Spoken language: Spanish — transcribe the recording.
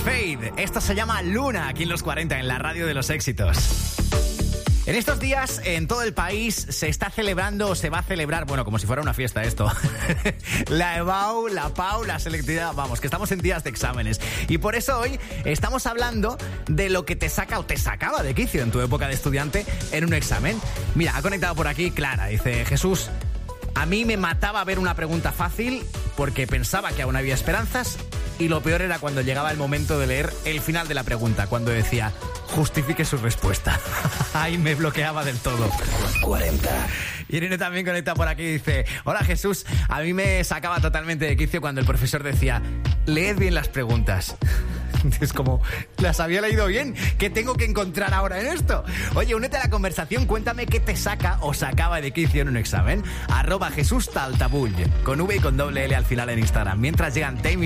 Fade. Esto se llama Luna, aquí en los 40, en la radio de los éxitos. En estos días, en todo el país, se está celebrando o se va a celebrar, bueno, como si fuera una fiesta esto, la EBAU, la PAU, la selectividad, vamos, que estamos en días de exámenes. Y por eso hoy estamos hablando de lo que te saca o te sacaba de quicio en tu época de estudiante en un examen. Mira, ha conectado por aquí Clara, dice: Jesús, a mí me mataba ver una pregunta fácil porque pensaba que aún había esperanzas, y lo peor era cuando llegaba el momento de leer el final de la pregunta, cuando decía: justifique su respuesta. Ahí me bloqueaba del todo. 40. Irene también conecta por aquí y dice: hola Jesús, a mí me sacaba totalmente de quicio cuando el profesor decía: leed bien las preguntas. Es como, las había leído bien. ¿Qué tengo que encontrar ahora en esto? Oye, únete a la conversación, cuéntame qué te saca o sacaba de quicio en un examen. @JesúsTaltabull, con V y con doble L al final en Instagram. Mientras llegan Tame